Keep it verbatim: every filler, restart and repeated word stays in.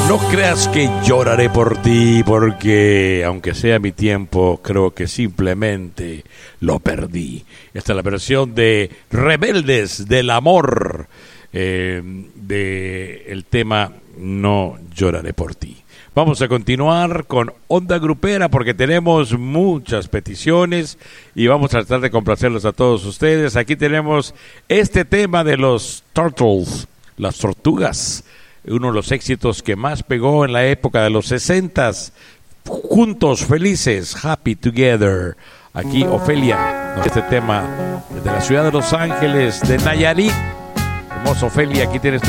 No creas que lloraré por ti, porque aunque sea mi tiempo, creo que simplemente lo perdí. Esta es la versión de Rebeldes del Amor, eh, de el tema No lloraré por ti. Vamos a continuar con Onda Grupera porque tenemos muchas peticiones y vamos a tratar de complacerlos a todos ustedes. Aquí tenemos este tema de los Turtles, las tortugas, uno de los éxitos que más pegó en la época de los sesentas. Juntos, felices, happy together. Aquí Ofelia, este tema de la ciudad de Los Ángeles, de Nayarit. Hermoso Ofelia, aquí tienes tu